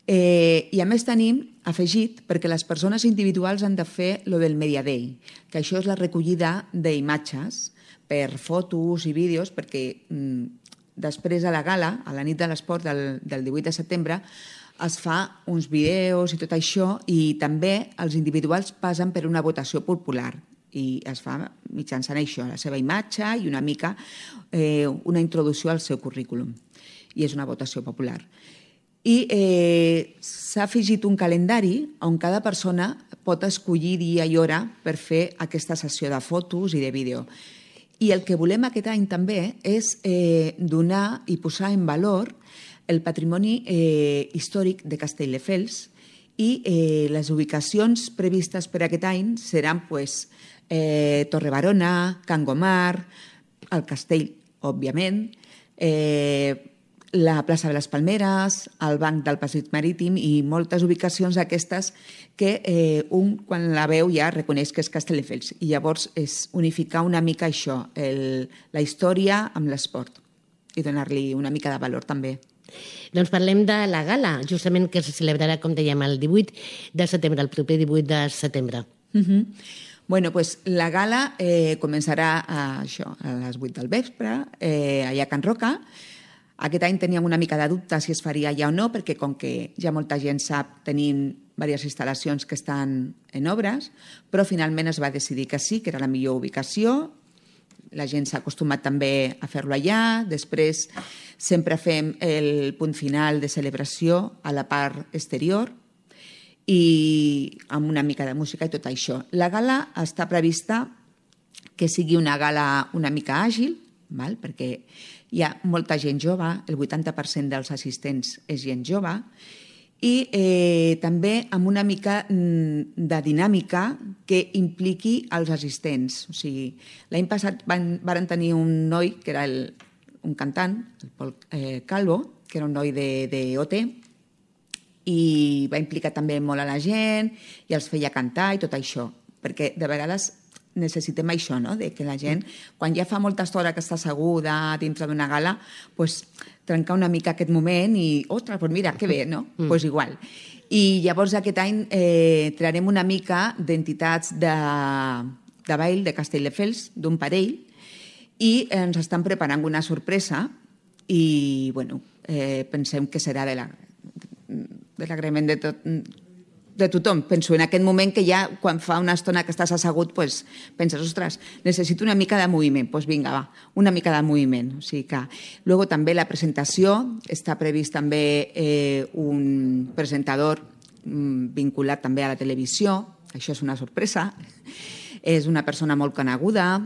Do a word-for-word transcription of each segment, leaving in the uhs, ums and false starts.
Eh, I a més tenim afegit, perquè les persones individuals han de fer lo del Media Day, que això és la recollida d'imatges per fotos i vídeos, perquè mm, després a la gala, a la nit de l'esport del, del divuit de setembre, es fa uns vídeos i tot això, i també els individuals passen per una votació popular i es fa mitjançant això, la seva imatge i una mica eh, una introducció al seu currículum. I és una votació popular. I eh, s'ha afegit un calendari on cada persona pot escollir dia i hora per fer aquesta sessió de fotos i de vídeo. I el que volem aquest any també és eh, donar i posar en valor el patrimoni eh, històric de Castelldefels i eh, les ubicacions previstes per aquest any seran pues, eh, Torrebarona, Can Gomar, el castell, òbviament, eh, la plaça de les Palmeres, el banc del Passeig Marítim i moltes ubicacions aquestes que eh, un, quan la veu, ja reconeix que és Castelldefels. I llavors és unificar una mica això, el, la història amb l'esport i donar-li una mica de valor també. Doncs parlem de la gala, justament que se celebrarà, com dèiem, el divuit de setembre, el proper divuit de setembre. Uh -huh. Bueno, pues la gala eh, començarà a, això, a les vuit del vespre, eh, allà a Can Roca. Aquest any teníem una mica de dubte si es faria ja o no, perquè com que ja molta gent sap, tenim diverses instal·lacions que estan en obres, però finalment es va decidir que sí, que era la millor ubicació. La gent s'ha acostumat també a fer-lo allà. Després sempre fem el punt final de celebració a la part exterior i amb una mica de música i tot això. La gala està prevista que sigui una gala una mica àgil, val? Perquè hi ha molta gent jove, el vuitanta per cent dels assistents és gent jove, i eh, també amb una mica de dinàmica que impliqui els assistents. O sigui, l'any passat van, van tenir un noi que era el, un cantant, el Pol eh, Calvo, que era un noi de, de O T, i va implicar també molt a la gent i els feia cantar i tot això, perquè de vegades necessitem això, no? De que la gent, quan ja fa molta estona que està asseguda dintre d'una gala, pues, trencar una mica aquest moment i, ostres, pues mira, que bé, no? Mm. Pues igual. I llavors aquest any eh, trarem una mica d'entitats de, de ball de Castelldefels, d'un parell, i ens estan preparant una sorpresa i, bueno, eh, pensem que serà de la, de l'agraïment de tot, de tothom. Penso en aquest moment que ja, quan fa una estona que estàs assegut, pues, penses, ostres, necessito una mica de moviment. Doncs pues vinga, va, una mica de moviment. O sigui que... Luego també la presentació, està previst també eh, un presentador mm, vinculat també a la televisió, això és una sorpresa, és una persona molt coneguda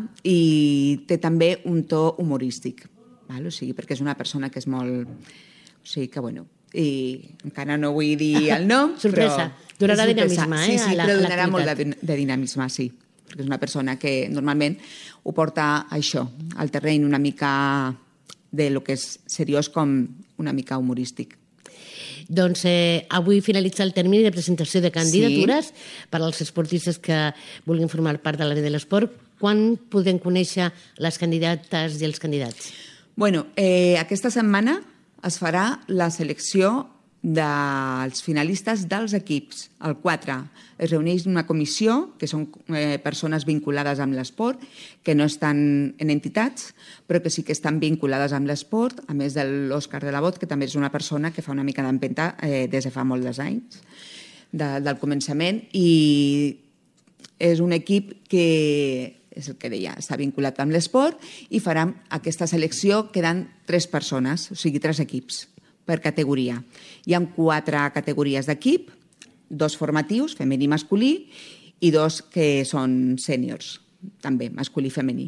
i té també un to humorístic, val? O sigui, perquè és una persona que és molt... O sigui que, bueno, i encara no vull dir el nom, sorpresa. Però... Donarà dinamisme, eh? Sí, sí, però donarà molt de, de dinamisme, sí. Perquè és una persona que normalment ho porta això, al terreny una mica de lo que és seriós com una mica humorístic. Doncs eh, avui finalitza el termini de presentació de candidatures sí. Per als esportistes que vulguin formar part de l'àrea de l'esport. Quan podem conèixer les candidates i els candidats? Bueno, eh, aquesta setmana es farà la selecció dels finalistes dels equips, el quatre. Es reuneix una comissió, que són eh, persones vinculades amb l'esport, que no estan en entitats, però que sí que estan vinculades amb l'esport, a més de l'Òscar de la Bot, que també és una persona que fa una mica d'empenta eh, des de fa molts anys, de, del començament, i és un equip que és el que deia, està vinculat amb l'esport i faran aquesta selecció, queden tres persones, o sigui, tres equips per categoria. Hi ha quatre categories d'equip, dos formatius, femení i masculí, i dos que són sèniors, també, masculí i femení.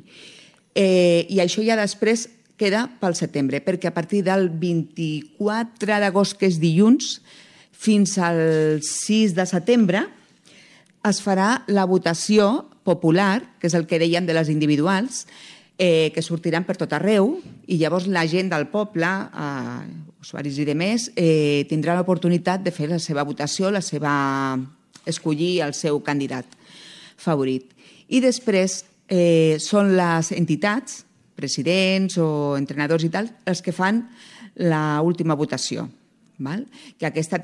Eh, I això ja després queda pel setembre, perquè a partir del vint-i-quatre d'agost, que és dilluns, fins al sis de setembre, es farà la votació popular, que és el que deien de les individuals, eh, que sortiran per tot arreu, i llavors la gent del poble, eh, usuaris i demés, eh, tindrà l'oportunitat de fer la seva votació, la seva... escollir el seu candidat favorit. I després eh, són les entitats, presidents o entrenadors i tal, els que fan l'última votació. Val? Que aquesta